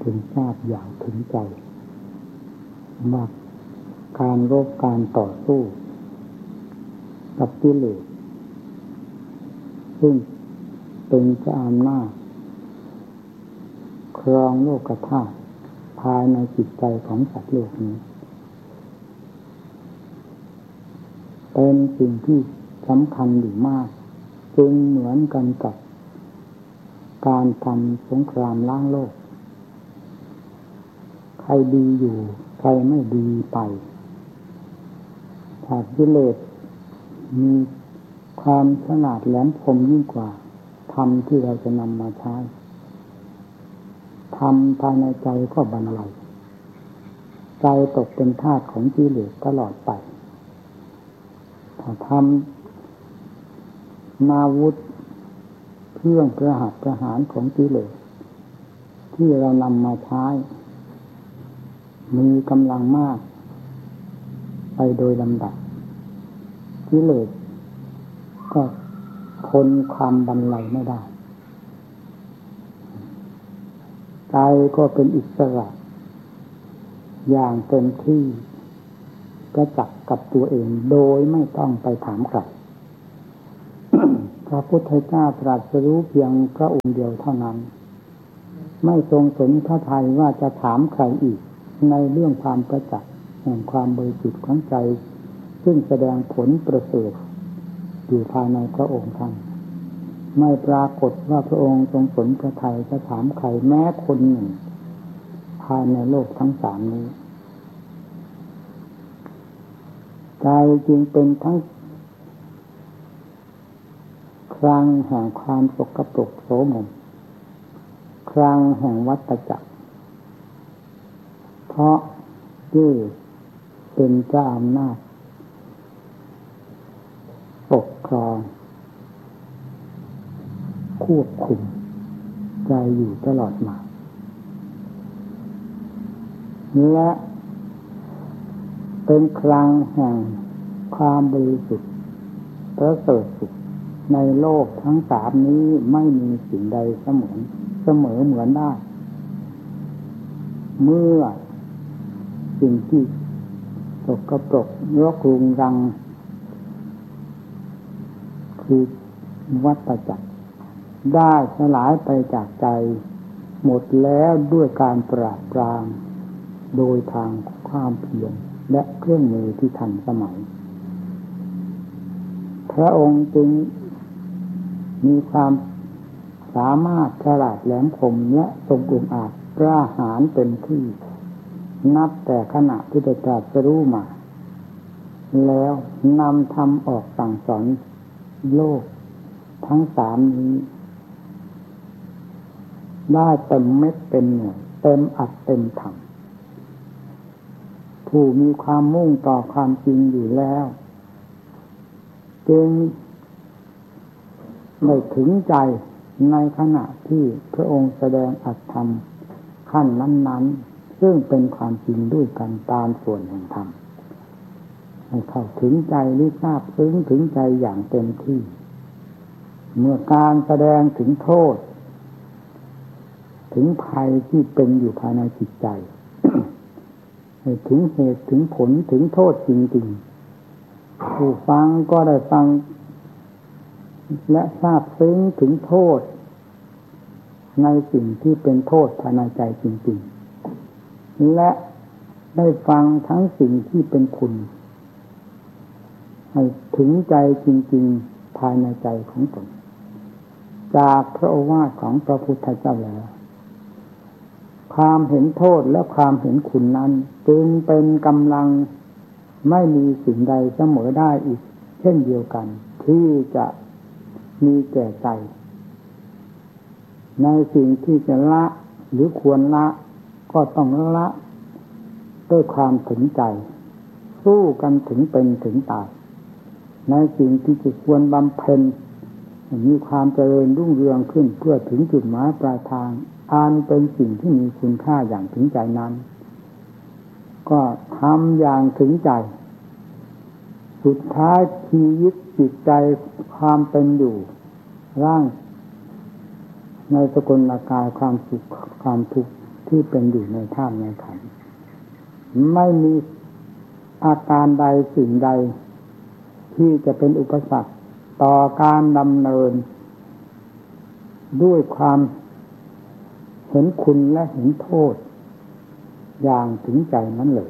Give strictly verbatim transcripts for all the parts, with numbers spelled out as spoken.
ถึงทราบอย่างถึงใจว่าการรบการต่อสู้กับกิเลสซึ่งเป็นเจ้าอำนาจครองโลกธาตุภายในจิตใจของสัตว์โลกนี้เป็นสิ่งที่สำคัญอยู่มากจึงเหมือนกันกับการทำสงครามล้างโลกใครดีอยู่ใครไม่ดีไปถ้ากิเลสมีความฉลาดแหลมคมยิ่งกว่าธรรมที่เราจะนำมาใช้ธรรมภายในใจก็บรรลัยใจตกเป็นทาสของกิเลสตลอดไปถ้าทำนาวุธเครื่องประหัตประหารของกิเลสที่เรานำมาใช้มีกำลังมากไปโดยลำดับกิเลสก็ทนความบรรลัยไม่ได้ใจก็เป็นอิสระอย่างเต็มที่ประจักษ์กับตัวเองโดยไม่ต้องไปถามใคร พระพุทธเจ้าตรัสรู้เพียงพระองค์เดียวเท่านั้นไม่ทรงสนพระทัยว่าจะถามใครอีกในเรื่องความประจักษ์แห่งความบริสุทธิ์ของใจซึ่งแสดงผลประเสริฐอยู่ภายในพระองค์ท่านไม่ปรากฏว่าพระองค์ทรงสนพระทัยจะถามใครแม้คนหนึ่งภายในโลกทั้งสามนี้ใจจึงเป็นทั้งคลังแห่งความสกปรกโสมมคลังแห่งวัฏจักรเพราะด้วยเป็นเจ้าอำนาจปกครองควบคุมใจอยู่ตลอดมาและเป็นคลังแห่งความบริสุทธิ์ประเสริฐสุดในโลกทั้งสามนี้ไม่มีสิ่งใดเสมอเสมอเหมือนได้เมื่อสิ่งที่สกปรกรกรุงรังคือวัฏจักรได้สลายไปจากใจหมดแล้วด้วยการปราบปรามโดยทางความเพียรและเครื่องมือที่ทันสมัยพระองค์จึงมีความสามารถฉลาดแหลมคมและทรงองอาจกล้าหาญเต็มที่นับแต่ขณะที่ได้ตรัสรู้มาแล้วนำธรรมออกสั่งสอนโลกทั้งสามนี้ได้เต็มเม็ดเต็มหน่วยเต็มอัดเต็มถังผู้มีความมุ่งต่อความจริงอยู่แล้วจึงได้ถึงใจในขณะที่พระองค์แสดงอัตธรรมขั้นนั้นๆซึ่งเป็นความจริงด้วยกันตามส่วนแห่งธรรมให้เข้าถึงใจหรือทราบซึ้งถึงใจอย่างเต็มที่เมื่อการแสดงถึงโทษถึงภัยที่เป็นอยู่ภายในจิตใจ ถึงเหตุถึงผลถึงโทษจริงๆผู้ฟังก็ได้ฟังและทราบซึ้งถึงโทษในสิ่งที่เป็นโทษภายในใจจริงๆและได้ฟังทั้งสิ่งที่เป็นคุณให้ถึงใจจริงๆภายในใจของตนจากพระโอวาทของพระพุทธเจ้าแล้วความเห็นโทษและความเห็นคุณนั้นจึงเป็นกำลังไม่มีสิ่งใดเสมอได้อีกเช่นเดียวกันที่จะมีแก่ใจในสิ่งที่จะละหรือควรละก็ต้องละด้วยความถึงใจสู้กันถึงเป็นถึงตายในสิ่งที่จะควรบำเพ็ญมีความเจริญรุ่งเรืองขึ้นเพื่อถึงจุดหมายปลายทางอันเป็นสิ่งที่มีคุณค่าอย่างถึงใจนั้นก็ทำอย่างถึงใจสุดท้ายชีวิตจิตใจความเป็นอยู่ร่างในสกุลกายความสุขความทุกข์ทที่เป็นอยู่ในธาตุในขันธ์ไม่มีอาการใดสิ่งใดที่จะเป็นอุปสรรคต่อการดำเนินด้วยความเห็นคุณและเห็นโทษอย่างถึงใจนั้นเลย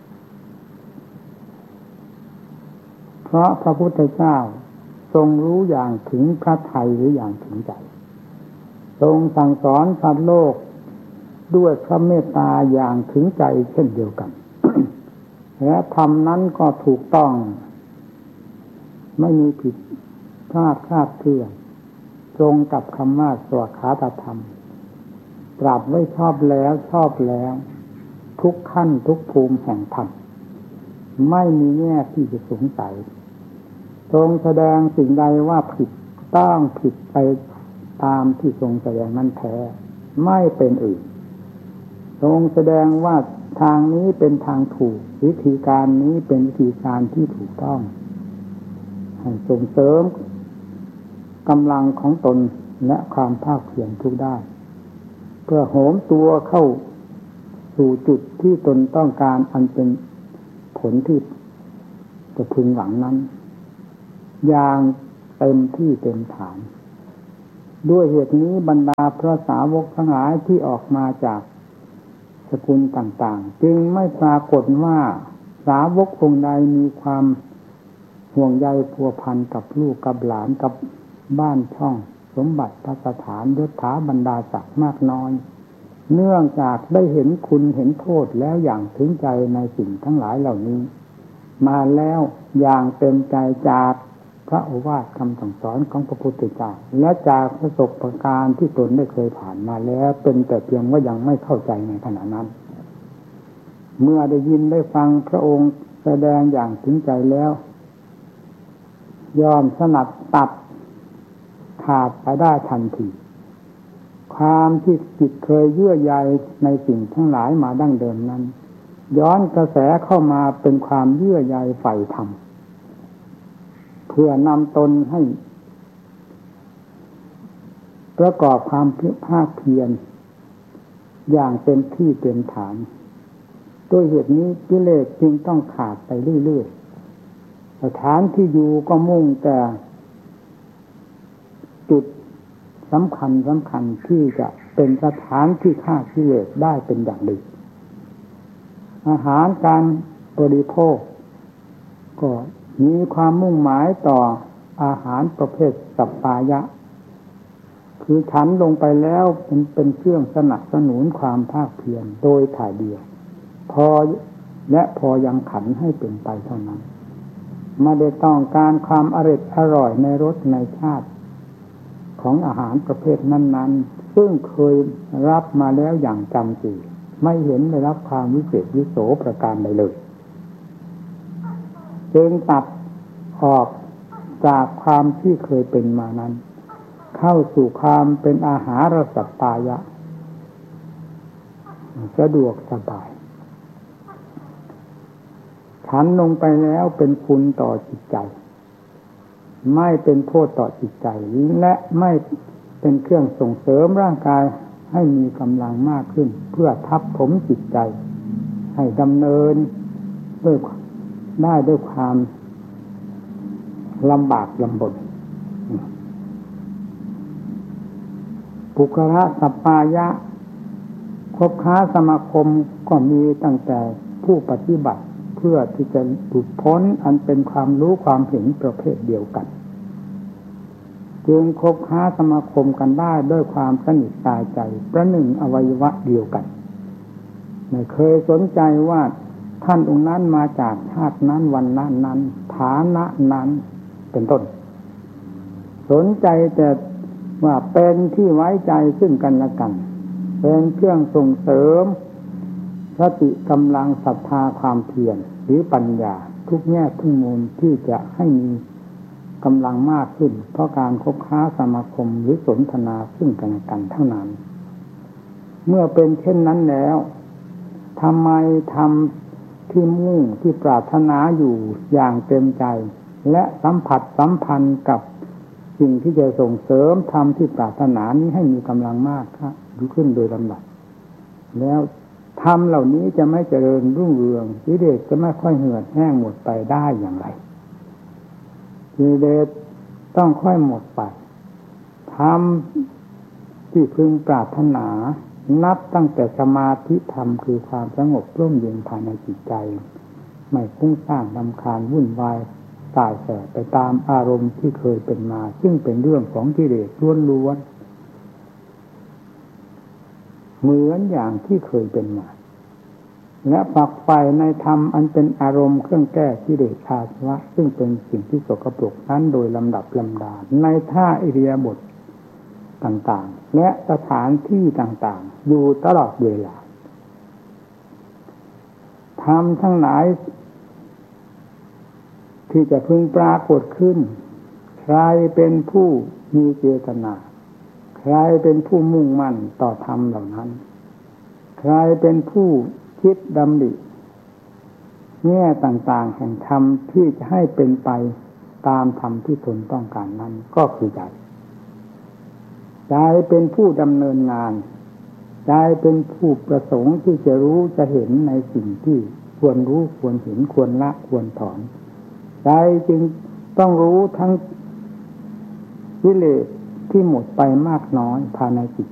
เพราะพระพุทธเจ้าทรงรู้อย่างถึงพระทัยหรืออย่างถึงใจทรงสั่งสอนสัตว์โลกด้วยพระเมตตาอย่างถึงใจเช่นเดียวกัน และธรรมนั้นก็ถูกต้องไม่มีผิดพลาดคลาดเคลื่อนตรงกับคำว่าสวขาตธรรมตรัสไว้ชอบแล้วชอบแล้วทุกขั้นทุกภูมิแห่งธรรมไม่มีแง่ที่จะสงสัยทรงแสดงสิ่งใดว่าผิดต้องผิดไปตามที่ทรงแสดงนั้นแท้ไม่เป็นอื่นทรงแสดงว่าทางนี้เป็นทางถูกวิธีการนี้เป็นวิธีการที่ถูกต้องให้ส่งเสริมกำลังของตนและความภาคเพียรทุกด้านเพื่อโหมตัวเข้าสู่จุดที่ตนต้องการอันเป็นผลที่จะพึงหวังนั้นอย่างเต็มที่เต็มฐานด้วยเหตุนี้บรรดาพระสาวกทั้งหลายที่ออกมาจากสกุลต่างๆจึงไม่ปรากฏว่าสาวกองค์ใดมีความห่วงใยพัวพันกับลูกกับหลานกับบ้านช่องสมบัติพระสถานยศถาบรรดาศักดิ์มากน้อยเนื่องจากได้เห็นคุณเห็นโทษแล้วอย่างถึงใจในสิ่งทั้งหลายเหล่านี้มาแล้วอย่างเต็มใจจากพระโอวาทคำสั่งสอนของพระพุทธเจ้าและจากประสบการณ์ที่ตนได้เคยผ่านมาแล้วเป็นแต่เพียงว่ายังไม่เข้าใจในขณะนั้นเมื่อได้ยินได้ฟังพระองค์แสดงอย่างถึงใจแล้วยอมสนัดตัดขาดไปได้ทันทีความที่จิตเคยเยื่อใยในสิ่งทั้งหลายมาดั้งเดิมนั้นย้อนกระแสเข้ามาเป็นความเยื่อใยใฝ่ธรรมเพื่อนำตนให้ประกอบความภาคเพียรอย่างเต็มที่เต็มฐานด้วยเหตุนี้กิเลสจึงต้องขาดไปเรื่อยๆสถานที่อยู่ก็มุ่งแต่จุดสำคัญสำคัญที่จะเป็นสถานที่ฆ่ากิเลสได้เป็นอย่างดีอาหารการบริโภคก็มีความมุ่งหมายต่ออาหารประเภทสัปปายะคือฉันลงไปแล้วเป็นเป็นเครื่องสนับสนุนความภาคเพียรโดยถ่ายเดียวพอและพอยังขันให้เป็นไปเท่านั้นไม่ได้ต้องการความอร่อยอร่อยในรสในชาติของอาหารประเภทนั้นๆซึ่งเคยรับมาแล้วอย่างจำจีไม่เห็นได้รับความวิเศษวิโสประการใดเลยจึงตัดออกจากความที่เคยเป็นมานั้นเข้าสู่ความเป็นอาหารสัปปายะสะดวกสบายฉันลงไปแล้วเป็นคุณต่อจิตใจไม่เป็นโทษต่อจิตใจและไม่เป็นเครื่องส่งเสริมร่างกายให้มีกำลังมากขึ้นเพื่อทับถมจิตใจให้ดำเนินด้วยได้ด้วยความลำบากลำบนปุคละสัปปายะคบค้าสมาคมก็มีตั้งแต่ผู้ปฏิบัติเพื่อที่จะหลุดพ้นอันเป็นความรู้ความเห็นประเภทเดียวกันจึงคบค้าสมาคมกันได้ด้วยความสนิทตายใจประหนึ่งอวัยวะเดียวกันไม่เคยสนใจว่าท่านองค์นั้นมาจากชาตินั้นวันนั้นนั้นฐานะนั้นเป็นต้นสนใจแต่ว่าเป็นที่ไว้ใจซึ่งกันและกันเป็นเครื่องส่งเสริมสติกำลังศรัทธาความเพียรหรือปัญญาทุกแง่ทุกมุมที่จะให้มีกำลังมากขึ้นเพราะการคบค้าสมาคมหรือสนทนาซึ่งกันและกันเท่านั้นเมื่อเป็นเช่นนั้นแล้วทำไมทำที่มุ่งที่ปรารถนาอยู่อย่างเต็มใจและสัมผัสสัมพันธ์กับสิ่งที่จะส่งเสริมทำที่ปรารถนานี้ให้มีกำลังมากครับขึ้นโดยลำดับแล้วธรรมเหล่านี้จะไม่เจริญรุ่งเรืองกิเลสจะไม่ค่อยเหือดแห้งหมดไปได้อย่างไรกิเลสต้องค่อยหมดไปธรรมที่พึงปรารถนานับตั้งแต่สมาธิธรรมคือความสงบร่มเย็นภายในจิตใจไม่ฟุ้งซ่านรำคาญวุ่นวายตายแสไปตามอารมณ์ที่เคยเป็นมาซึ่งเป็นเรื่องของกิเลสล้วนๆเหมือนอย่างที่เคยเป็นมาและฝักใฝ่ในธรรมอันเป็นอารมณ์เครื่องแก้กิเลสอาสวะซึ่งเป็นสิ่งที่สกปรกนั้นโดยลำดับลำดาในท่าอิริยาบถต่างๆและสถานที่ต่างๆอยู่ตลอดเวลาธรรมทั้งหลายที่จะพึงปรากฏขึ้นใครเป็นผู้มีเจตนาใครเป็นผู้มุ่งมั่นต่อธรรมเหล่านั้นใครเป็นผู้คิดดำริแง่ต่างๆแห่งธรรมที่จะให้เป็นไปตามธรรมที่ตนต้องการนั้นก็คือใจใจเป็นผู้ดำเนินงานใจเป็นผู้ประสงค์ที่จะรู้จะเห็นในสิ่งที่ควรรู้ควรเห็นควรละควรถอนใจจึงต้องรู้ทั้งกิเลสที่หมดไปมากน้อยภายในจิต